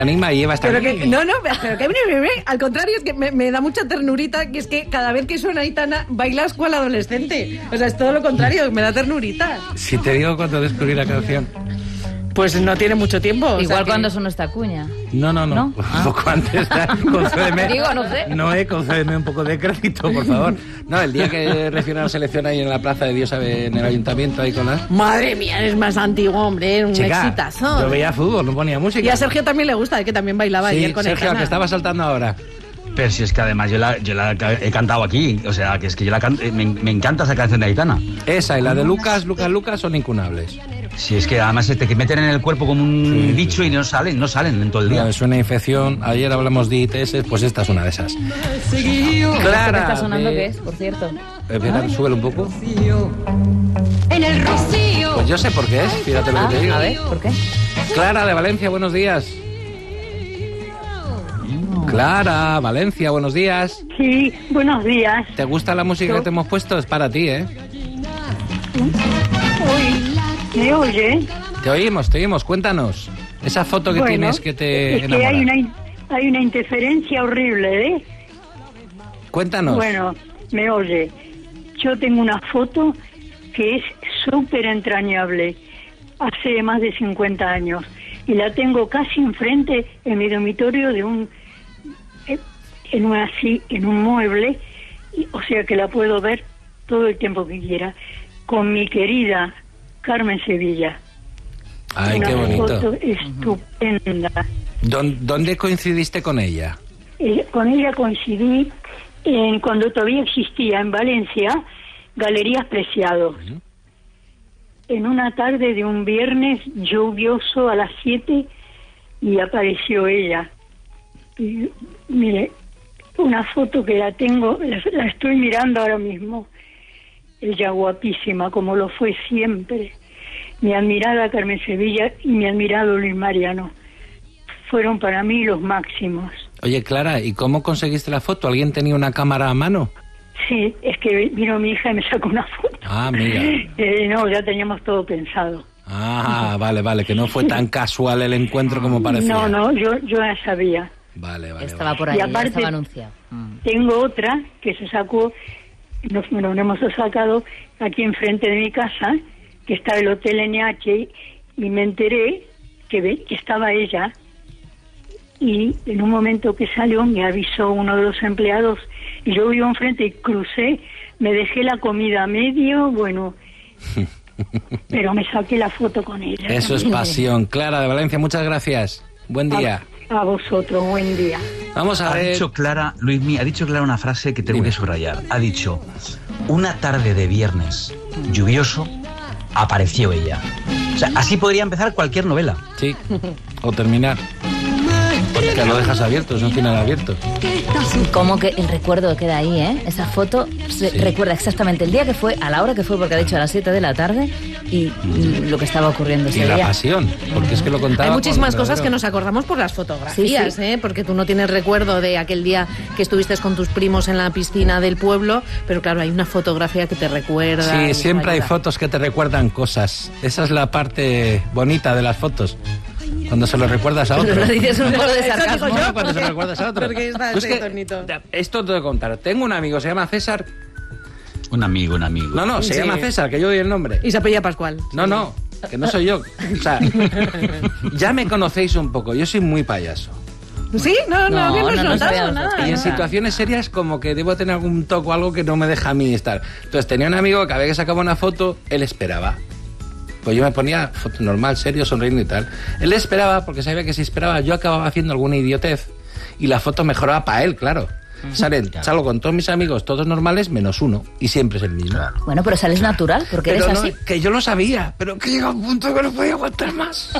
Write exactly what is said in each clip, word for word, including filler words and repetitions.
anima y Eva está pero aquí. que, no, no, pero que al contrario, es que me, me da mucha ternurita, que es que cada vez que suena Aitana, bailas cual adolescente. O sea, es todo lo contrario, me da ternurita. Si te digo cuando descubrí la canción. Pues no tiene mucho tiempo. Igual o sea cuando que... sonó esta cuña. No, no, no. ¿No? Un Ah. poco antes. Concédeme. Digo, no sé. Noé, concédeme un poco de crédito, por favor. No, el día que recién la selección ahí en la Plaza de Dios, en el ayuntamiento, ahí con las... Madre mía, eres más antiguo, hombre, es un Chica, exitazo. yo veía fútbol, no ponía música. Y a Sergio también le gusta, que también bailaba sí, ayer con Sergio, Aitana. que estaba saltando ahora. Pero si es que además yo la, yo la he cantado aquí, o sea, que es que yo la canto, me, me encanta esa canción de Aitana. Esa y la de Lucas, Lucas, Lucas son incunables. Si es que además se te meten en el cuerpo como un Sí. bicho y no salen, no salen en todo el día. Mira, suena infección. Ayer hablamos de I T S, pues esta es una de esas. Clara. ¿Qué está sonando de- qué es, por cierto? Eh, Espera, súbelo un poco. En el rocío. Pues yo sé por qué es, fíjate lo Ah, que te digo. a ver, ¿por qué? Clara de Valencia, buenos días. Clara, Valencia, buenos días. Sí, buenos días. ¿Te gusta la música que te hemos puesto? Es para ti, ¿eh? Uy, ¿me oye? Te oímos, te oímos, cuéntanos. Esa foto que Bueno, tienes que te es que enamora. hay una, in- hay una interferencia horrible, ¿eh? Cuéntanos. Bueno, me oye. Yo tengo una foto que es súper entrañable, hace más de cincuenta años, y la tengo casi enfrente en mi dormitorio de un, eh, en un así, en un mueble, y- o sea que la puedo ver todo el tiempo que quiera, con mi querida Carmen Sevilla. Ay, una qué bonito. foto estupenda. ¿Dó- ¿Dónde coincidiste con ella? Eh, con ella coincidí en, cuando todavía existía en Valencia Galerías Preciados. En una tarde de un viernes lluvioso a las siete y apareció ella. Y, mire, una foto que la tengo, la, la estoy mirando ahora mismo. Ella guapísima, como lo fue siempre. Mi admirada Carmen Sevilla y mi admirado Luis Mariano fueron para mí los máximos. Oye, Clara, ¿y cómo conseguiste la foto? ¿Alguien tenía una cámara a mano? Sí, es que vino mi hija y me sacó una foto. Ah, mira. Eh, no, ya teníamos todo pensado. Ah, vale, vale, que no fue tan casual el encuentro como parecía. No, no, yo, yo ya sabía. Vale, vale. Estaba vale. por ahí, Y ya aparte- estaba anunciado. Tengo otra que se sacó, nos, nos hemos sacado aquí enfrente de mi casa, que está el Hotel N H, y me enteré que, ve, que estaba ella, y en un momento que salió me avisó uno de los empleados, y yo iba enfrente y crucé, me dejé la comida a medio, bueno, pero me saqué la foto con ella. Eso es pasión. Clara de Valencia, muchas gracias. Buen día. A, a vosotros, buen día. Vamos a Ha ver. dicho Clara, Luismi, ha dicho Clara una frase que tengo Dime. que subrayar. Ha dicho, una tarde de viernes lluvioso, apareció ella. O sea, así podría empezar cualquier novela. Sí, o terminar. Que lo dejas abierto, es un final abierto. Como que el recuerdo queda ahí, ¿eh? Esa foto se Sí. recuerda exactamente el día que fue, a la hora que fue, porque ha dicho a las siete de la tarde, y mm, lo que estaba ocurriendo Y ese la día. pasión, porque es que lo contaba. Hay muchísimas con- cosas que nos acordamos por las fotografías, Sí, sí. ¿eh? Porque tú no tienes recuerdo de aquel día que estuviste con tus primos en la piscina del pueblo, pero claro, hay una fotografía que te recuerda. Sí, y siempre hay ayuda. fotos que te recuerdan cosas. Esa es la parte bonita de las fotos. Cuando se lo recuerdas a otro. Lo dices un poco de Eso digo sarcasmo. yo, Cuando se porque- lo recuerdas a otro. porque está Pues ese que, tonito. esto te voy a contar. Tengo un amigo, se llama César. Un amigo, un amigo. No, no, se Sí. llama César, que yo doy el nombre. Y se apellida Pascual. No, no, que no soy yo. O sea, ya me conocéis un poco. Yo soy muy payaso. ¿Sí? No, no, No, no, hemos no nos notado habíamos nada. notado. Y en Ah. situaciones serias como que debo tener algún toque o algo que no me deja a mí estar. Entonces tenía un amigo que cada vez que sacaba una foto, él esperaba. Pues yo me ponía foto normal, serio, sonriendo y tal. Él esperaba porque sabía que si esperaba yo acababa haciendo alguna idiotez y la foto mejoraba para él, claro. Salen, Claro. salgo con todos mis amigos, todos normales, menos uno. Y siempre es el mismo. Bueno, pero sales natural, porque Pero eres no, así. que yo lo sabía, pero que llega un punto que no podía aguantar más.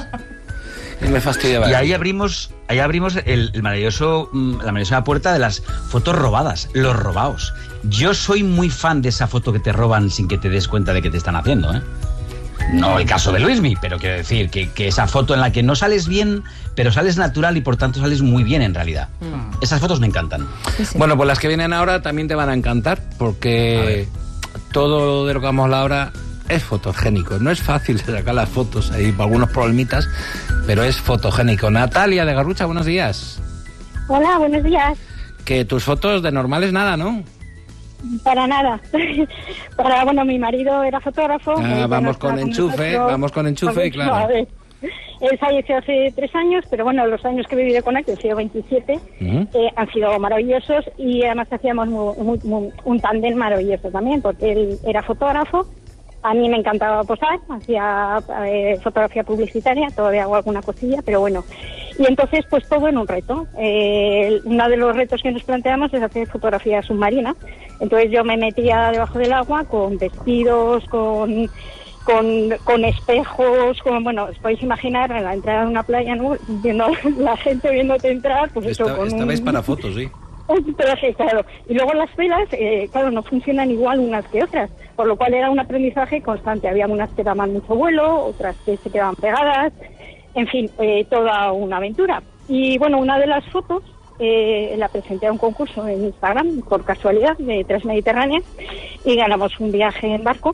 Y me fastidiaba. Y ahí abrimos, ahí abrimos el, el maravilloso, mm, la maravillosa puerta de las fotos robadas, los robados. Yo soy muy fan de esa foto que te roban sin que te des cuenta de que te están haciendo, ¿eh? No el caso de Luismi, pero quiero decir que, que esa foto en la que no sales bien, pero sales natural y por tanto sales muy bien en realidad. Esas fotos me encantan. Sí, sí. Bueno, pues las que vienen ahora también te van a encantar, porque todo de lo que vamos a hablar ahora es fotogénico. No es fácil sacar las fotos, hay algunos problemitas, pero es fotogénico. Natalia de Garrucha, buenos días. Hola, buenos días. Que tus fotos de normales nada, ¿no? Para nada. Para, bueno, mi marido era fotógrafo. Ah, vamos con enchufe, vamos con enchufe, y claro. Él falleció hace tres años, pero bueno, los años que he vivido con él, que han sido veintisiete, uh-huh. eh, han sido maravillosos y además hacíamos muy, muy, muy, un tándem maravilloso también, porque él era fotógrafo, a mí me encantaba posar, hacía eh, fotografía publicitaria, todavía hago alguna cosilla, pero bueno. Y entonces, pues todo en un reto. Eh, uno de los retos que nos planteamos es hacer fotografía submarina. Entonces yo me metía debajo del agua con vestidos, con... Con, con espejos, con, bueno, os podéis imaginar en la entrada de una playa, ¿no? Viendo la gente viéndote entrar, pues Esta, eso con esta un... vez para fotos, sí. Un traje, claro. Y luego las velas, eh, claro, no funcionan igual unas que otras, por lo cual era un aprendizaje constante. Había unas que daban mucho vuelo, otras que se quedaban pegadas, en fin, eh, toda una aventura. Y bueno, una de las fotos eh, la presenté a un concurso en Instagram, por casualidad, de Transmediterránea, y ganamos un viaje en barco.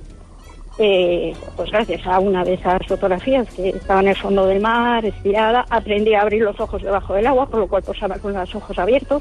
Eh, pues gracias a una de esas fotografías que estaba en el fondo del mar, estirada, aprendí a abrir los ojos debajo del agua, por lo cual posaba con los ojos abiertos.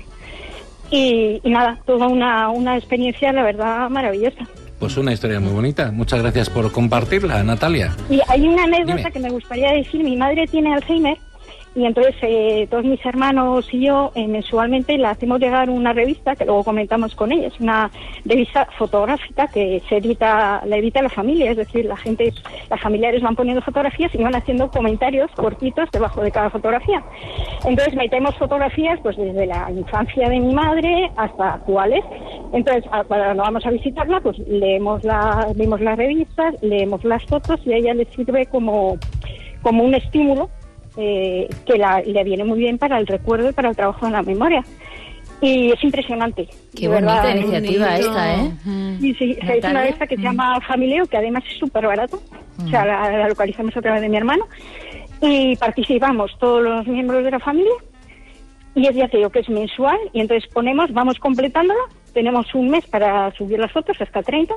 Y, y nada, toda una, una experiencia, la verdad, maravillosa. Pues una historia muy bonita. Muchas gracias por compartirla, Natalia. Y hay una anécdota Dime. que me gustaría decir. Mi madre tiene Alzheimer. Y entonces eh, todos mis hermanos y yo eh, mensualmente le hacemos llegar una revista que luego comentamos con ella. Es una revista fotográfica que se edita, la edita la familia, es decir, la gente, las familiares van poniendo fotografías y van haciendo comentarios cortitos debajo de cada fotografía. Entonces metemos fotografías pues desde la infancia de mi madre hasta actuales. Entonces cuando vamos a visitarla pues leemos la, leemos las revistas, leemos las fotos y a ella le sirve como, como un estímulo. Eh, que la, le viene muy bien para el recuerdo y para el trabajo en la memoria. Y es impresionante. Qué bonita verdad, iniciativa bonito. Esta, ¿eh? Sí, sí, es una de estas que se llama Familio, que además es súper barato. Mm. O sea, la, la localizamos a través de mi hermano. Y participamos todos los miembros de la familia. Y es, ya te digo, que es mensual. Y entonces ponemos, vamos completándola. Tenemos un mes para subir las fotos, hasta treinta.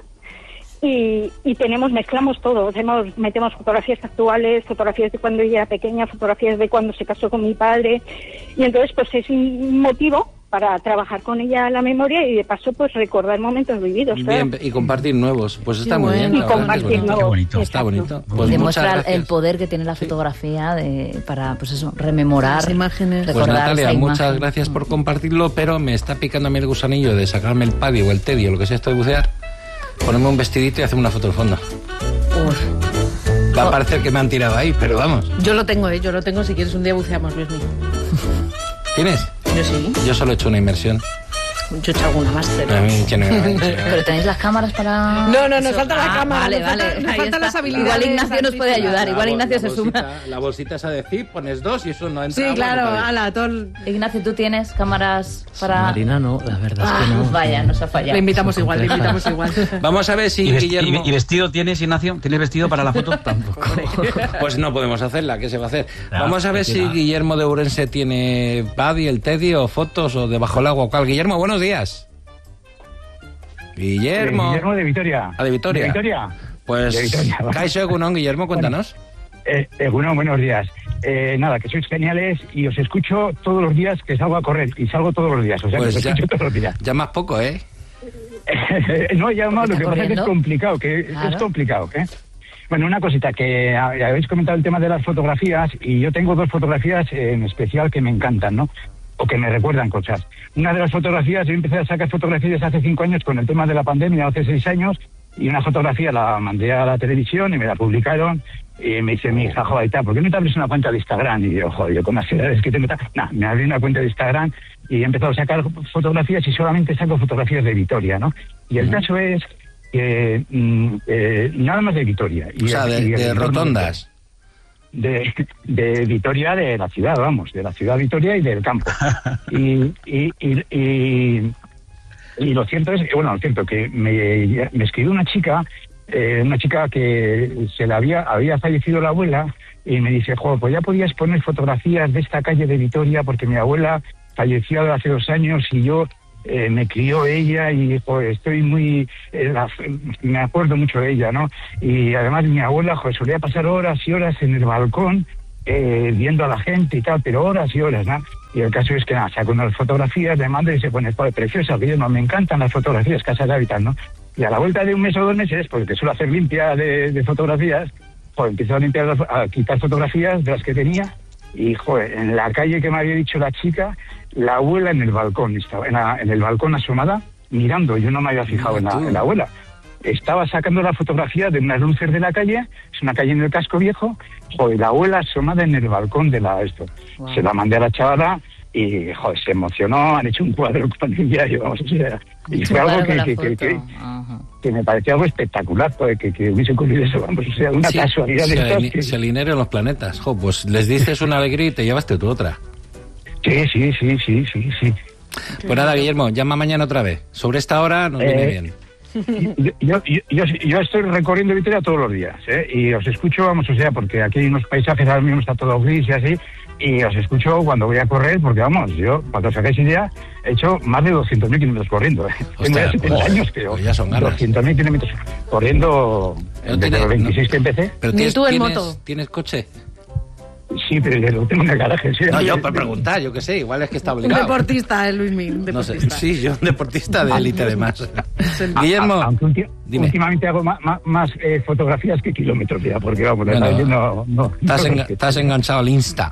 Y, y tenemos, mezclamos todo, hacemos, metemos fotografías actuales, fotografías de cuando ella era pequeña, fotografías de cuando se casó con mi padre, y entonces pues es un motivo para trabajar con ella la memoria y de paso pues recordar momentos vividos. Bien, claro. Y compartir nuevos, pues está muy bien. Y compartir nuevos. Bonito. Está bonito. Pues demuestra el poder que tiene la fotografía de, para, pues eso, rememorar las imágenes. Pues Natalia, muchas gracias por compartirlo, pero me está picando a mí el gusanillo de sacarme el paddy o el teddy o lo que sea esto de bucear. Ponemos un vestidito y hacemos una foto al fondo. Uf. Va a parecer que me han tirado ahí, pero vamos. Yo lo tengo, ¿eh? Yo lo tengo. Si quieres un día buceamos, Luis mío. ¿Tienes? Yo sí. Yo solo he hecho una inmersión. Yo he hecho alguna más, pero... A mí, que no, pero tenéis las cámaras para... No, no, nos falta la ah, cámara. Vale, nos vale. Falta, nos faltan las habilidades. Igual Ignacio nos puede ayudar, la, igual la, Ignacio la se bolsita, suma. La bolsita esa de zip, pones dos y eso no entra. Sí, claro, bueno, ala, todo el... Ignacio, ¿tú tienes cámaras para...? Marina no, la verdad ah, es que no. Vaya, nos ha fallado. Le invitamos igual, le invitamos igual. Vamos a ver si ¿Y, vesti Guillermo... ¿Y vestido tienes, Ignacio? ¿Tienes vestido para la foto? Tampoco. Pues no podemos hacerla, ¿qué se va a hacer? No, Vamos a ver si no. Guillermo de Ourense tiene Buddy, el Teddy o fotos o debajo el agua o cual. Guillermo, buenos días. Guillermo. Eh, Guillermo de Vitoria. Ah, de Vitoria. ¿De Vitoria? Pues, De Vitoria. Kaixo Egunon, Guillermo, cuéntanos. Eh, eh, bueno, buenos días. Eh, nada, que sois geniales y os escucho todos los días que salgo a correr y salgo todos los días, o sea, Pues que os ya, escucho todos los días. ya más poco, ¿eh? No, ya más, lo que pasa es que es corriendo? complicado, que Claro. es complicado, ¿eh? Bueno, una cosita, que habéis comentado el tema de las fotografías y yo tengo dos fotografías en especial que me encantan, ¿no? O que me recuerdan cosas. Una de las fotografías, yo empecé a sacar fotografías hace cinco años con el tema de la pandemia, hace seis años, y una fotografía la mandé a la televisión y me la publicaron, y me dice mi hija, joder, y tal, ¿por qué no te abres una cuenta de Instagram? Y yo, joder, yo con las edades que tengo, tal, nah, me abrí una cuenta de Instagram y he empezado a sacar fotografías y solamente saco fotografías de Vitoria, ¿no? Y el uh-huh. caso es que mm, eh, nada más de Vitoria. Y o sea, de, y de rotondas. De, de Vitoria, de la ciudad, vamos, de la ciudad de Vitoria y del campo. Y, y, y, y, y lo cierto es, bueno, lo cierto que me, me escribió una chica, eh, una chica que se le había, había fallecido la abuela, y me dice, jo, pues ya podías poner fotografías de esta calle de Vitoria, porque mi abuela falleció hace dos años y yo eh, me crió ella y joder, estoy muy... Eh, la, me acuerdo mucho de ella, ¿no? Y además mi abuela, joder, solía pasar horas y horas en el balcón eh, viendo a la gente y tal, pero horas y horas, ¿no? Y el caso es que nada, saco unas fotografías, le mando y se pone, joder, preciosa, Guillermo, me encantan las fotografías que has sacado y tal, ¿no? Y a la vuelta de un mes o dos meses, porque suelo hacer limpia de, de fotografías, joder, empiezo a limpiar, a quitar fotografías de las que tenía y, joder, en la calle que me había dicho la chica, la abuela en el balcón, estaba en, la, en el balcón asomada, mirando, yo no me había fijado en la, en la abuela. Estaba sacando la fotografía de unas luces de la calle, es una calle en el casco viejo, joder, la abuela asomada en el balcón de la esto. Wow. Se la mandé a la chavala y, joder, se emocionó, han hecho un cuadro con ella y vamos, o sea, y fue algo que, que, que, que, que me parecía algo espectacular, pues, que, que hubiese ocurrido eso, vamos, o sea, una sí, casualidad se, de estas ali, que... se alinearon los planetas, jo, pues les dices una alegría y te llevaste tú otra. Sí, sí, sí, sí, sí, sí. Pues nada, Guillermo, llama mañana otra vez. Sobre esta hora nos viene eh, bien. Yo, yo, yo, yo estoy recorriendo Vitoria todos los días, ¿eh? Y os escucho, vamos, o sea, porque aquí hay unos paisajes, ahora mismo está todo gris y así, y os escucho cuando voy a correr, porque vamos, yo, para que os hagáis idea, he hecho más de doscientos mil kilómetros corriendo, ¿eh? Tengo ya setenta oh, años, creo. Pues ya son ganas. doscientos mil kilómetros corriendo desde tiene, los veintiséis no, que empecé. Pero tienes, tú en ¿tienes, moto? ¿Tienes coche? Sí, pero lo tengo en el garaje. ¿Sí? No, yo para preguntar, yo qué sé, igual es que está obligado. Un deportista, eh, Luismi. No sé, sí, yo un deportista de élite además. Guillermo, a, aunque ulti- dime. Últimamente hago más, más, más eh, fotografías que kilómetros ya, porque vamos, bueno, la no, no, estás, no, enga- estás enganchado al Insta.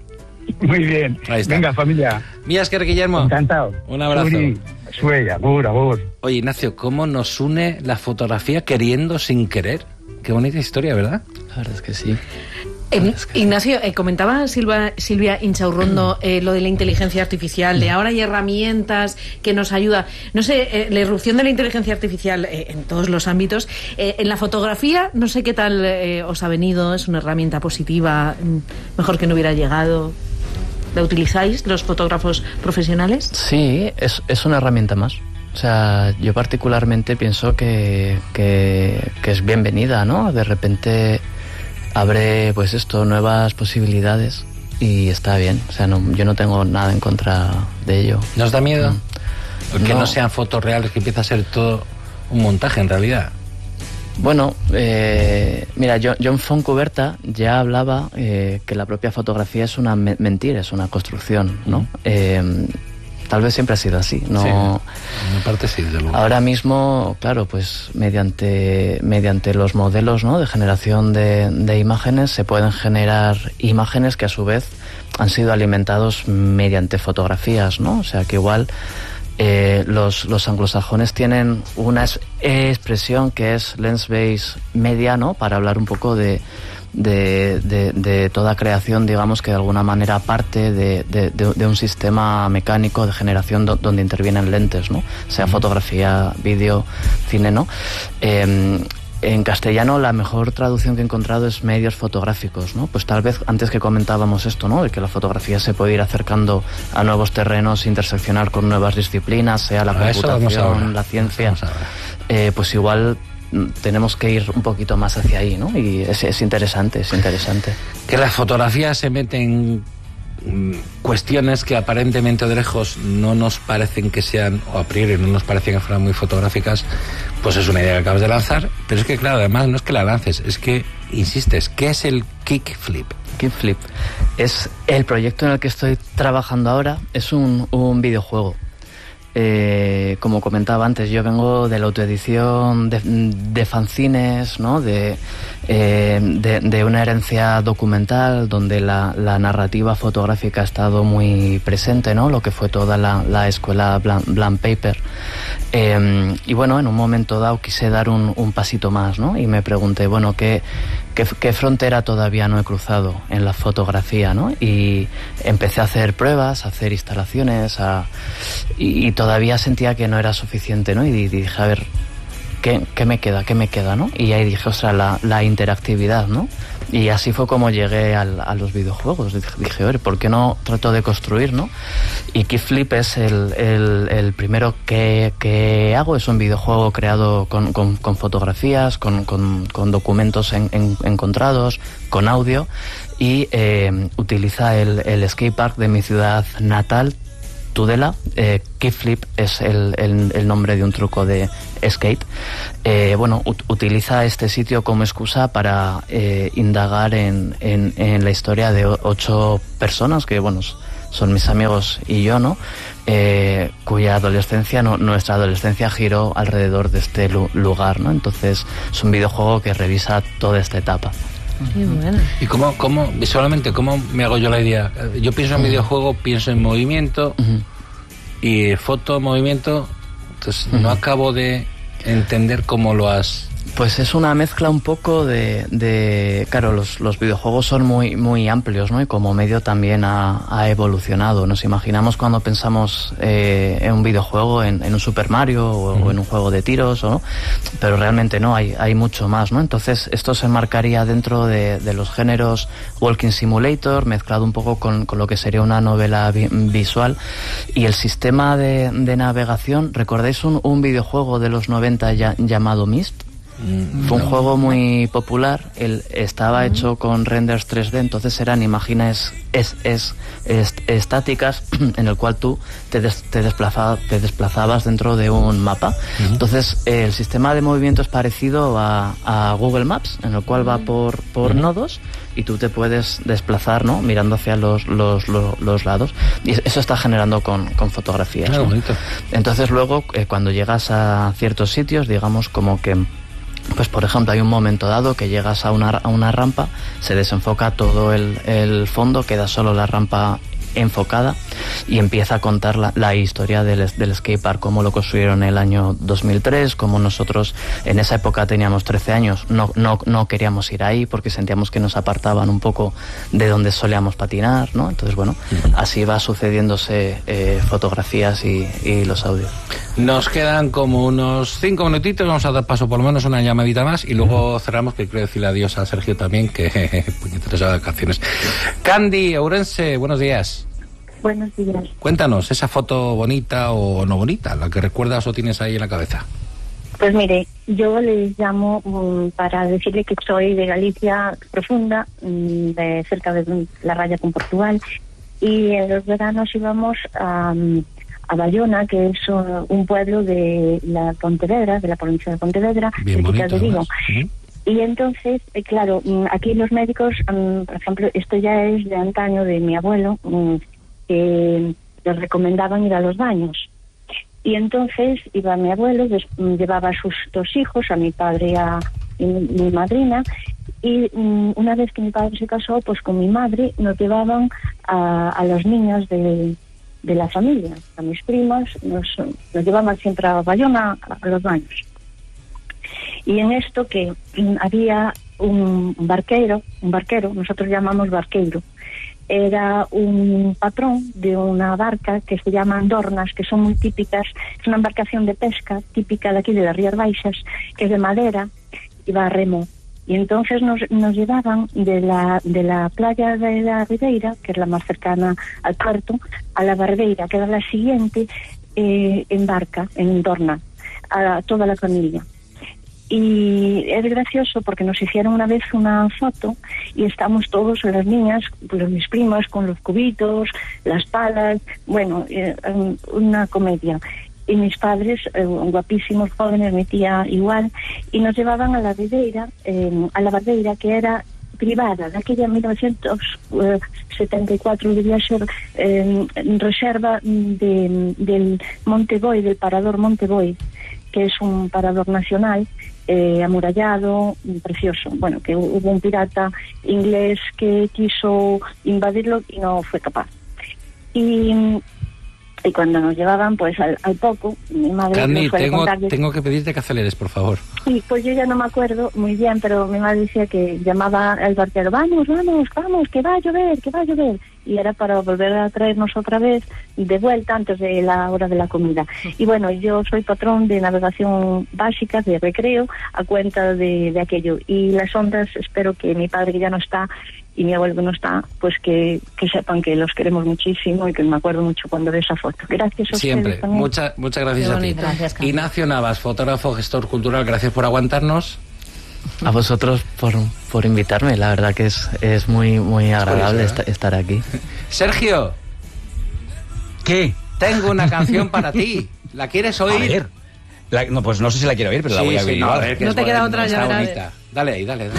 Muy bien. Ahí está. Venga, familia. Miasker, Guillermo. Encantado. Un abrazo. Uri, sueña, agur, agur. Oye, Ignacio, ¿cómo nos une la fotografía queriendo sin querer? Qué bonita historia, ¿verdad? La verdad es que sí. Eh, Ignacio, eh, comentaba Silva, Silvia Inchaurrondo eh, lo de la inteligencia artificial, de ahora hay herramientas que nos ayudan. No sé, eh, la irrupción de la inteligencia artificial eh, en todos los ámbitos. Eh, en la fotografía, no sé qué tal eh, os ha venido, es una herramienta positiva, mejor que no hubiera llegado. ¿La utilizáis los fotógrafos profesionales? Sí, es, es una herramienta más. O sea, yo particularmente pienso que, que, que es bienvenida, ¿no? De repente abre, pues esto, nuevas posibilidades y está bien. O sea, no, yo no tengo nada en contra de ello. ¿Nos da miedo? Mm. Que no. no sean fotos reales, que empieza a ser todo un montaje en realidad. Bueno, eh, mira, John Foncuberta ya hablaba eh, que la propia fotografía es una me- mentira, es una construcción, ¿no? Mm. Eh, Tal vez siempre ha sido así, ¿no? Sí, en una parte sí, de luego. Ahora mismo, claro, pues mediante, mediante los modelos, ¿no?, de generación de, de imágenes se pueden generar imágenes que a su vez han sido alimentados mediante fotografías, ¿no? O sea que igual eh, los, los anglosajones tienen una es, expresión que es lens-based media, ¿no?, para hablar un poco de... De, de, de toda creación, digamos, que de alguna manera parte de, de, de, de un sistema mecánico de generación do, donde intervienen lentes, ¿no? Sea fotografía, vídeo, cine, ¿no? Eh, en castellano la mejor traducción que he encontrado es medios fotográficos, ¿no? Pues tal vez antes que comentábamos esto, ¿no?, de que la fotografía se puede ir acercando a nuevos terrenos, interseccionar con nuevas disciplinas, sea la a computación, la ciencia, eh, pues igual tenemos que ir un poquito más hacia ahí, ¿no? Y es, es interesante, es interesante. Que la fotografía se mete en cuestiones que aparentemente de lejos no nos parecen que sean, o a priori no nos parecen que fueran muy fotográficas, pues es una idea que acabas de lanzar, pero es que claro, además no es que la lances, es que insistes, ¿qué es el kickflip? Kickflip es el proyecto en el que estoy trabajando ahora, es un, un videojuego. Eh, como comentaba antes, yo vengo de la autoedición de, de fanzines, ¿no? de, eh, de, de una herencia documental donde la, la narrativa fotográfica ha estado muy presente, ¿no? Lo que fue toda la, la escuela Blank, Blank Paper. Eh, y bueno, en un momento dado quise dar un, un pasito más, ¿no? Y me pregunté, bueno, ¿qué, qué, qué frontera todavía no he cruzado en la fotografía, ¿no? Y empecé a hacer pruebas, a hacer instalaciones, a, y, y todavía sentía que no era suficiente, ¿no? Y dije, a ver, ¿qué, qué me queda? ¿Qué me queda, no? Y ahí dije, o sea, la, la interactividad, ¿no? Y así fue como llegué al, a los videojuegos. Dije, oye, ¿por qué no trato de construir, no? Y Kickflip es el, el, el primero que, que hago. Es un videojuego creado con, con, con fotografías, con, con, con documentos en, en, encontrados, con audio, y eh, utiliza el, el skatepark de mi ciudad natal Tudela. Eh, Kickflip es el, el, el nombre de un truco de skate. Eh, bueno, ut- utiliza este sitio como excusa para eh, indagar en, en, en la historia de o- ocho personas que, bueno, son mis amigos y yo, ¿no? Eh, cuya adolescencia, no, nuestra adolescencia giró alrededor de este lu- lugar, ¿no? Entonces es un videojuego que revisa toda esta etapa. Qué bueno. ¿Y cómo, cómo, visualmente, cómo me hago yo la idea? Yo pienso en videojuego, pienso en movimiento, Uh-huh. y foto, movimiento, entonces Uh-huh. no acabo de entender cómo lo has... Pues es una mezcla un poco de... de claro, los, los videojuegos son muy, muy amplios, ¿no? Y como medio también ha, ha evolucionado. Nos imaginamos cuando pensamos eh, en un videojuego, en, en un Super Mario o, uh-huh. o en un juego de tiros, ¿no? Pero realmente no, hay, hay mucho más, ¿no? Entonces esto se enmarcaría dentro de, de los géneros Walking Simulator, mezclado un poco con, con lo que sería una novela vi- visual. Y el sistema de, de navegación, ¿recordáis un, un videojuego de los noventa ya, llamado Myst? Fue un juego muy popular. Él estaba hecho con renders tres D, entonces eran imágenes es, es, es, estáticas en el cual tú te, des, te, desplaza, te desplazabas dentro de un mapa. Uh-huh. Entonces eh, el sistema de movimiento es parecido a, a Google Maps, en el cual va por, por uh-huh. nodos, y tú te puedes desplazar, ¿no? Mirando hacia los, los, los, los lados, y eso está generando con, con fotografías, claro, ¿no? Bonito. Entonces luego eh, cuando llegas a ciertos sitios, digamos como que, pues por ejemplo, hay un momento dado que llegas a una, a una rampa, se desenfoca todo el, el fondo, queda solo la rampa enfocada y empieza a contar la, la historia del, del skatepark, cómo lo construyeron en el año dos mil tres, cómo nosotros en esa época teníamos trece años, no, no, no queríamos ir ahí porque sentíamos que nos apartaban un poco de donde solíamos patinar, ¿no? Entonces, bueno, así va sucediéndose eh, fotografías y, y los audios. Nos quedan como unos cinco minutitos, vamos a dar paso por lo menos una llamadita más y luego cerramos, que quiero decirle adiós a Sergio también, que puñeteras vacaciones. Candy, Ourense, buenos días. Buenos días. Cuéntanos, esa foto bonita o no bonita, la que recuerdas o tienes ahí en la cabeza. Pues mire, yo les llamo um, para decirle que soy de Galicia profunda, um, de cerca de la raya con Portugal, y en los veranos íbamos a... Um, a Bayona, que es uh, un pueblo de la Pontevedra, de la provincia de Pontevedra, bien bonito, de Vigo. ¿Sí? Y entonces, eh, claro, aquí los médicos, um, por ejemplo, esto ya es de antaño de mi abuelo, um, que les recomendaban ir a los baños. Y entonces iba mi abuelo, des, llevaba a sus dos hijos, a mi padre y a y mi, mi madrina, y um, una vez que mi padre se casó, pues con mi madre nos llevaban a, a los niños de... de la familia, a mis primas, nos, nos llevaban siempre a Bayona a, a los baños. Y en esto que mm, había un barquero, un barquero, nosotros llamamos barqueiro, era un patrón de una barca que se llama Andornas, que son muy típicas, es una embarcación de pesca típica de aquí de las Rías Baixas, que es de madera y va a remo. Y entonces nos, nos llevaban de la, de la playa de la Ribeira, que es la más cercana al puerto, a la Barbeira, que era la siguiente, eh, en barca, en Dorna, a toda la familia. Y es gracioso porque nos hicieron una vez una foto y estamos todos, las niñas, pues mis primas, con los cubitos, las palas, bueno, eh, una comedia. Y mis padres, eh, guapísimos, jóvenes, mi tía igual, y nos llevaban a la Ribeira, eh, a la Barbeira, que era privada, de aquella mil novecientos setenta y cuatro, debía ser eh, reserva de, del Monte Boi, del parador Monte Boi, que es un parador nacional, eh, amurallado, precioso. Bueno, que hubo un pirata inglés que quiso invadirlo y no fue capaz. Y... Y cuando nos llevaban, pues al, al poco, mi madre Candy, nos suele tengo, contar... De... tengo que pedirte que aceleres, por favor. Sí, pues yo ya no me acuerdo muy bien, pero mi madre decía que llamaba al barquero, vamos, vamos, vamos, que va a llover, que va a llover. Y era para volver a traernos otra vez de vuelta antes de la hora de la comida. Y bueno, yo soy patrón de navegación básica, de recreo, a cuenta de, de aquello. Y las ondas, espero que mi padre, que ya no está, y mi abuelo que no está, pues que, que sepan que los queremos muchísimo y que me acuerdo mucho cuando ve esa foto. Gracias a siempre. ustedes también. Mucha, muchas gracias Qué a ti. bonito. Gracias, Ignacio Navas, fotógrafo, gestor cultural, gracias por aguantarnos. A vosotros por, por invitarme, la verdad que es, es muy, muy agradable curioso, ¿eh? est- estar aquí. Sergio. ¿Qué? Tengo una canción para ti. ¿La quieres oír? A ver. La- no, pues no sé si la quiero oír, pero la Sí, voy a sí, oír no, igual. a ver, que No es te queda buena, otra, ya está verás. bonita. Dale ahí, dale, dale.